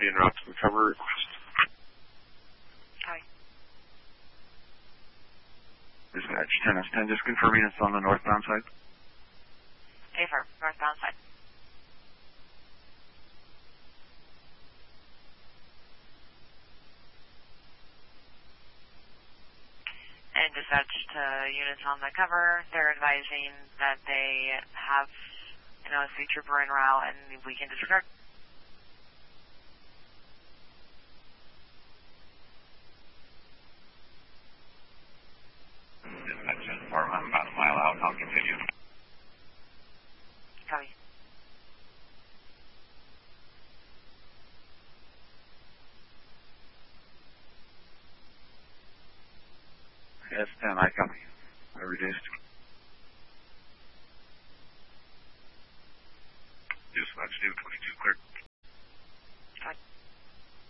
be en route to the cover request. Copy. Dispatch 10S10, just confirming it's on the northbound side. Affirm, northbound side. And dispatch to units on the cover. They're advising that they have an OSC trooper en route and we can disregard. Dispatch 10-4, I'm about a mile out. I'll continue. Copy. S10, I copy. I reduced. Dispatch 222, clear.